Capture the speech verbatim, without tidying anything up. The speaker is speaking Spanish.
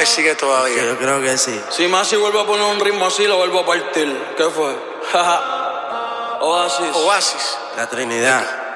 sigue todavía. Yo creo que sí. Si Masi vuelve a poner un ritmo así, lo vuelvo a partir. ¿Qué fue? Oasis. Oasis. La Trinidad.